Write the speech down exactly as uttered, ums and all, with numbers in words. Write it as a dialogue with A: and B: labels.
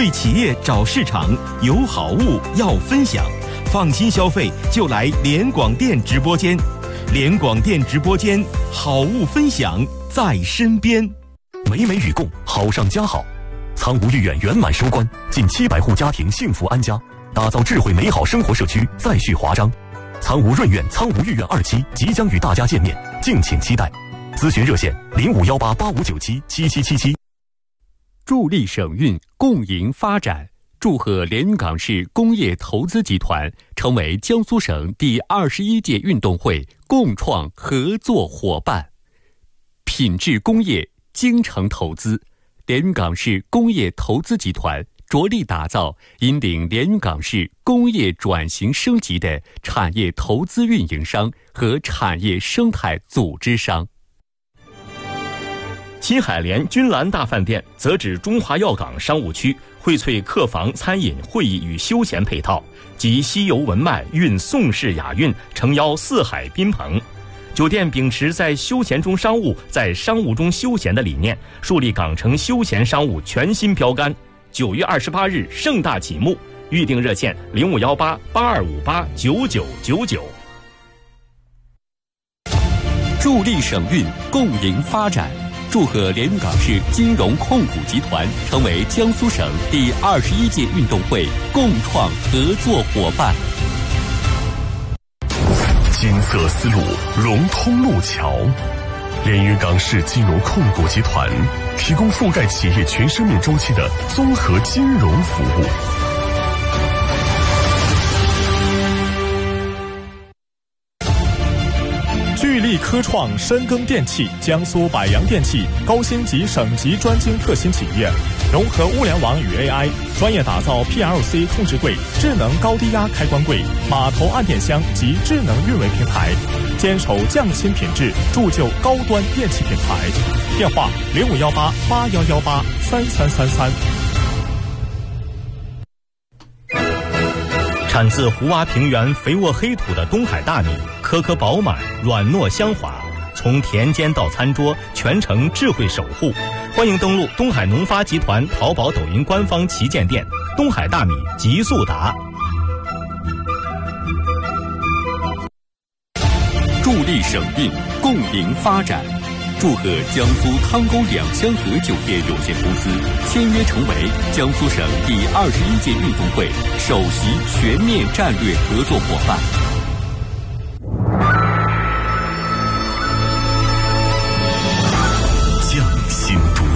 A: 为企业找市场，有好物要分享，放心消费就来联广电直播间。联广电直播间，好物分享在身边。
B: 美美与共，好上加好。苍梧御苑圆满收官，近七百户家庭幸福安家，打造智慧美好生活社区再续华章。苍梧润苑、苍梧御苑二期即将与大家见面，敬请期待。咨询热线零五幺八八五九七七七七七。
C: 助力省运，共赢发展。祝贺连云港市工业投资集团成为江苏省第二十一届运动会共创合作伙伴。品质工业，精诚投资，连云港市工业投资集团着力打造引领连云港市工业转型升级的产业投资运营商和产业生态组织商。
D: 新海联君兰大饭店则指中华药港商务区荟萃客房、餐饮、会议与休闲配套，集西游文脉、蕴宋式雅韵，诚邀四海宾朋。酒店秉持在休闲中商务，在商务中休闲的理念，树立港城休闲商务全新标杆。九月二十八日盛大启幕，预订热线零五幺八八二五八九九九九。
C: 助力省运，共赢发展。祝贺连云港市金融控股集团成为江苏省第二十一届运动会共创合作伙伴。
B: 金色丝路融通路桥，连云港市金融控股集团提供覆盖企业全生命周期的综合金融服务。
E: 聚力科创深耕电器，江苏百洋电器高星级省级专精特新企业，融合物联网与 A I， 专业打造 P L C 控制柜、智能高低压开关柜、码头按电箱及智能运维平台，坚守匠心品质，铸就高端电器品牌。电话零五幺八八幺幺八三三三三。
D: 产自湖洼平原肥沃黑土的东海大米，颗颗饱满，软糯香滑，从田间到餐桌，全程智慧守护。欢迎登录东海农发集团淘宝、抖音官方旗舰店，东海大米极速达。
C: 助力省运，共赢发展。祝贺江苏汤沟两香河酒店有限公司签约成为江苏省第二十一届运动会首席全面战略合作伙伴。